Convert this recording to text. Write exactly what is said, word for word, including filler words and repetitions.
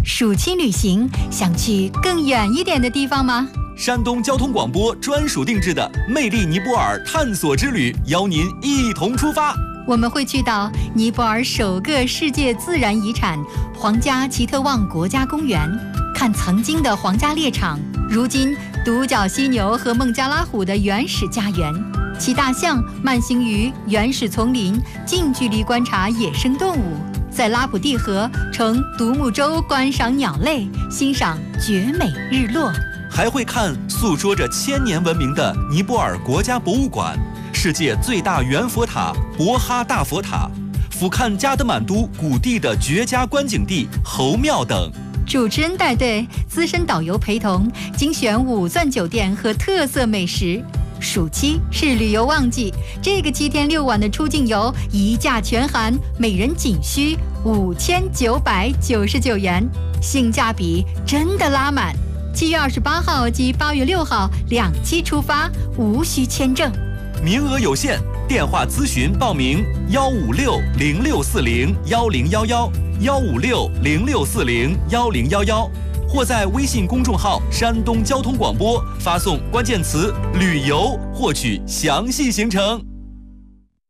暑期旅行，想去更远一点的地方吗？ 山东交通广播专属定制的魅力尼泊尔探索之旅，邀您一同出发。 我们会去到尼泊尔首个世界自然遗产皇家奇特旺国家公园，看曾经的皇家猎场，如今独角犀牛和孟加拉虎的原始家园，骑大象慢行于原始丛林，近距离观察野生动物，在拉普蒂河乘独木舟观赏鸟类，欣赏绝美日落。 还会看诉说着千年文明的尼泊尔国家博物馆，世界最大圆佛塔博哈大佛塔，俯瞰加德满都古地的绝佳观景地侯庙等。 主持人带队，资深导游陪同，精选五钻酒店和特色美食。暑期是旅游旺季，这个七天六晚的出境游一价全含，每人仅需五千九百九十九元，性价比真的拉满。七月二十八号及八月六号两期出发，无需签证， 名额有限，电话咨询报名：幺五六零六四零幺零幺幺，幺五六零六四零幺零幺幺，或在微信公众号“山东交通广播”发送关键词“旅游”，获取详细行程。